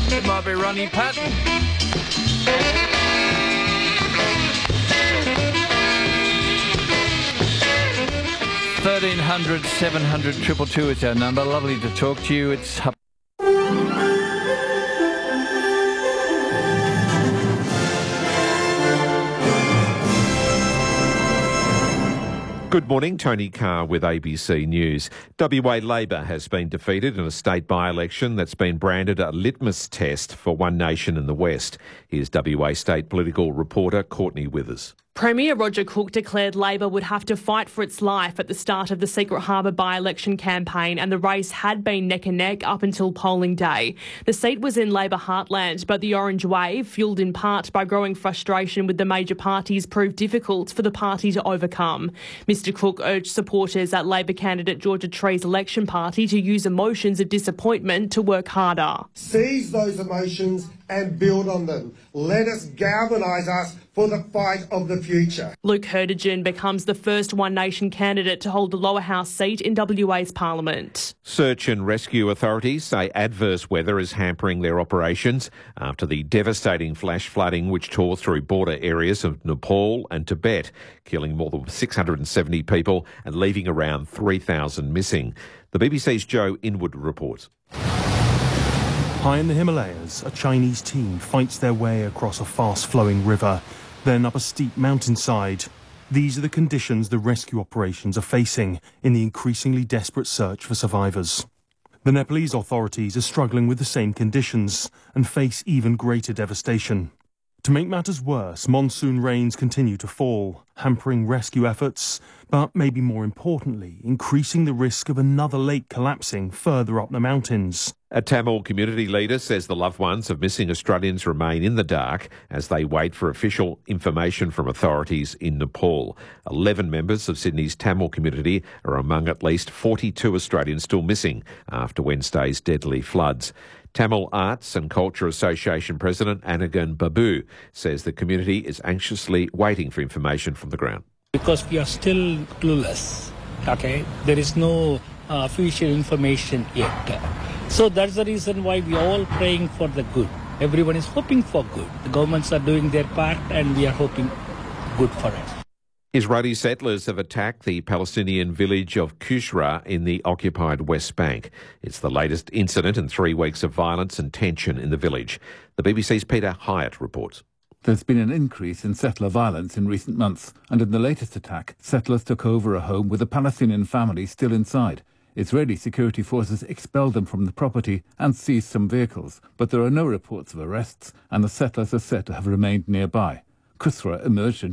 It might be Ronnie Patton. $1300 700 222 is our number. Lovely to talk to you. It's Good morning, Tony Carr with ABC News. WA Labor has been defeated in a state by-election that's been branded a litmus test for One Nation in the West. Here's WA State political reporter Courtney Withers. Premier Roger Cook declared Labor would have to fight for its life at the start of the Secret Harbour by-election campaign, and the race had been neck and neck up until polling day. The seat was in Labor heartland, but the orange wave, fuelled in part by growing frustration with the major parties, proved difficult for the party to overcome. Mr Cook urged supporters at Labor candidate Georgia Tree's election party to use emotions of disappointment to work harder. Seize those emotions and build on them. Let us galvanise us for the fight of the future. Luke Herdigen becomes the first One Nation candidate to hold the lower house seat in WA's parliament. Search and rescue authorities say adverse weather is hampering their operations after the devastating flash flooding which tore through border areas of Nepal and Tibet, killing more than 670 people and leaving around 3,000 missing. The BBC's Joe Inwood reports. High in the Himalayas, a Chinese team fights their way across a fast-flowing river, then up a steep mountainside. These are the conditions the rescue operations are facing in the increasingly desperate search for survivors. The Nepalese authorities are struggling with the same conditions and face even greater devastation. To make matters worse, monsoon rains continue to fall, hampering rescue efforts, but maybe more importantly, increasing the risk of another lake collapsing further up the mountains. A Tamil community leader says the loved ones of missing Australians remain in the dark as they wait for official information from authorities in Nepal. 11 members of Sydney's Tamil community are among at least 42 Australians still missing after Wednesday's deadly floods. Tamil Arts and Culture Association President Anagan Babu says the community is anxiously waiting for information from the ground. Because we are still clueless, okay? There is no official information yet. So that's the reason why we are all praying for the good. Everyone is hoping for good. The governments are doing their part and we are hoping good for us. Israeli settlers have attacked the Palestinian village of Qushra in the occupied West Bank. It's the latest incident in 3 weeks of violence and tension in the village. The BBC's Peter Hyatt reports. There's been an increase in settler violence in recent months, and in the latest attack, settlers took over a home with a Palestinian family still inside. Israeli security forces expelled them from the property and seized some vehicles, but there are no reports of arrests, and the settlers are said to have remained nearby. Qushra emerged in